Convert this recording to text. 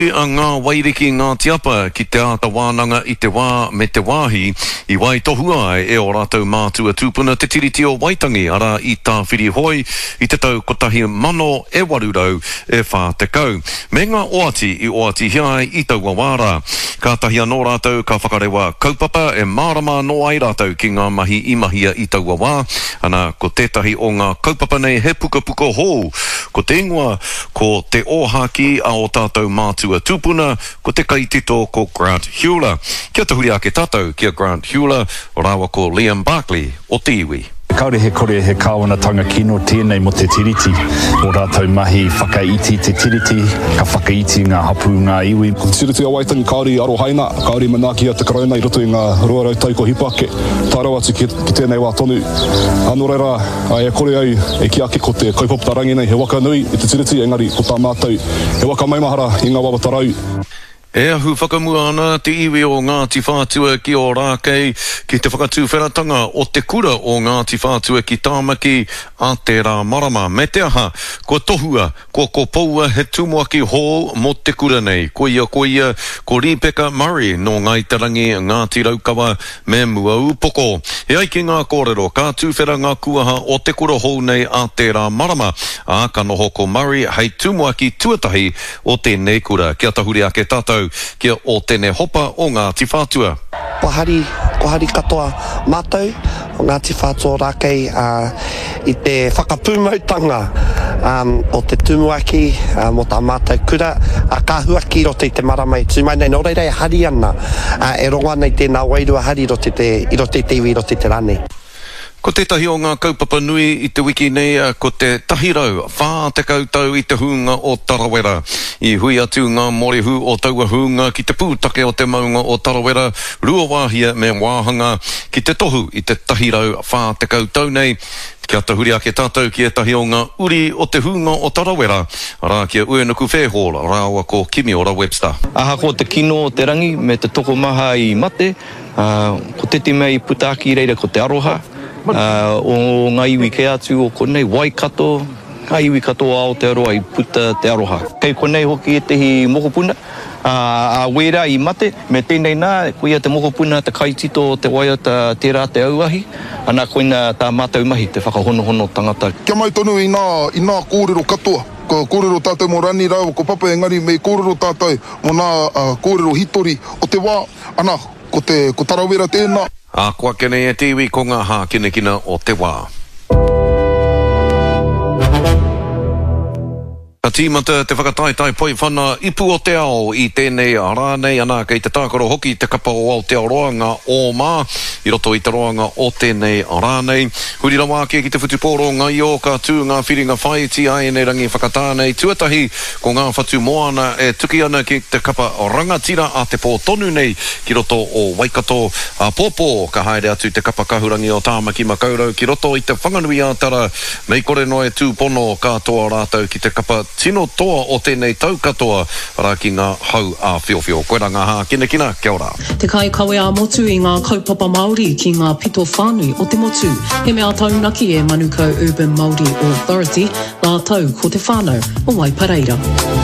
Ngā wairiki ngā tiapa ki te ata wānanga I te wā me te wāhi I wai tohua e o rātou mātua tūpuna te tiriti o Waitangi ara I tā whiri hoi I te tau kotahi mano e warurau e whā te kau. Me ngā oati I oati hiai I taua wāra. Ka tahi anō rātou ka whakarewa kaupapa e mārama no ai rātou ki ngā mahi imahia I taua wā. Ana ko tētahi o ngā kaupapa nei he puka puka hou. Ko te ingoa ko te ōhaki a o tātou mātua tūpuna ko te kaitito ko Grant Hewler. Kia te huri ake tātou kia Grant Hewler o rāua ko Liam Barkley o te iwi. Kaore he kore he kāwanatanga kino tēnei mo te tiriti. O rātou mahi whakaiti te tiriti, ka whakaiti ngā hapu ngā iwi. Ko te tiriti a Waitangi, kaore aro haina, kaore manaki a te karauna I roto I ngā ruarau taiko hipake. Tārau atu ki tēnei wā tonu. Anō reira, e kore au e ki ake ko te kaupapa tarangi nei, he waka nui I te tiriti, engari ko tā mātou. He waka maimahara I ngā wawa tarau. E ahu whakamua ana te iwi o Ngāti Whātua ki o Rākei ki te whakatūwheratanga o te kura o Ngāti Whātua ki Tāmaki a te rā marama. Me te aha, ko tohua, ko paua he tūmuaki hō mo te kura nei. Ko ia, ko Rebecca Murray no Ngaitarangi Ngāti Raukawa me mua upoko. He ai ki ngā kōrero, ka tūwhera ngā kuaha o te kura hou nei a te rā marama. A ka noho ko Murray hei tūmuaki tuatahi o tēnei kura. Kia tahuri ake tātou. Kia o tēnei hopa o Ngāti Whātua. Ko hari katoa mātou o Ngāti Whātua Rākei I te whakapūmautanga o te tumuaki mo tā mātou kura ka huaki ro te marama I tūmai nei nō reira e hari ana e ronga nei tēnā wairua hari I ro te iwi ro te rane. Ko tētahi o ngā kaupapa nui I te wiki nei ko te tahirau, whā te kautau I te hunga o Tarawera. I hui atu ngā morihu o taua hunga ki te pūtake o te maunga o Tarawera, rua wāhia me wāhanga ki te tohu I te tahirau, whā te kautau nei. Kia tahuri ake tātou ki e tahi o ngā uri o te hunga o Tarawera. Rā kia Uenuku Whēhora, rāua ko Kimi Ora Webster. Aha ko te kino o te rangi me te toko maha I mate, ko te mei putaki reira ko te aroha. O ngā iwi ke atu o konei Waikato, ngā iwi katoa o te aroha I puta te aroha. Kei konei hoki e tehi mokopuna, a wera I mate, me tēnei nā, koia te mokopuna te kaitito o te waiata te rā te auahi, ana koina tā mātou mahi te whakahonohono tangata. Kia mai tonu I nā kōrero katoa. Ko kōrero tātou mo rani rau, ko papa engari me kōrero tātou mo nā kōrero hitori o te wā, ana ko Tarawera tēnā. A kua kene e te iwi ko ngā hā kinekina o te wā. Ka tīmata te whakataitai poi whana ipu o te ao I tēnei rānei ana kei te tākaro hoki te kapa o Aotearoanga o mā I roto I te roanga o tēnei rānei. Huri rawa ake ki te whutuporo ngā i o ka tū ngā whiringa whai ti ai nei rangi whakatānei tuatahi ko ngā whatu moana e tuki ana ki te kapa o rangatira a te pō tonu nei ki roto o Waikato a pōpō ka haere atu te kapa kahurangi o Tāmaki Makaurau ki roto I te whanganui ātara mei kore noe tūpono katoa rātou ki te kapa tino toa o tēnei tau katoa rā ki ngā hau a whiowhio. Koe rā ngā hā kinekina, kia ora. Te kai kawe a motu I ngā kaupapa Māori ki ngā pito whānui o te motu. He mea taunaki e Manukau Urban Māori Authority, nā tau ko te whānau o Waipareira.